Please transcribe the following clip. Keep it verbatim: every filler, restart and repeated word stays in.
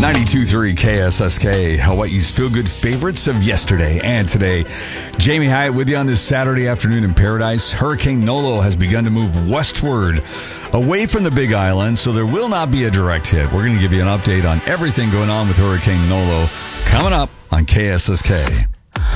ninety-two point three K S S K, Hawaii's feel-good favorites of yesterday and today. Jamie Hyatt with you on this Saturday afternoon in paradise. Hurricane Nolo has begun to move westward away from the Big Island, so there will not be a direct hit. We're going to give you an update on everything going on with Hurricane Nolo coming up on K S S K.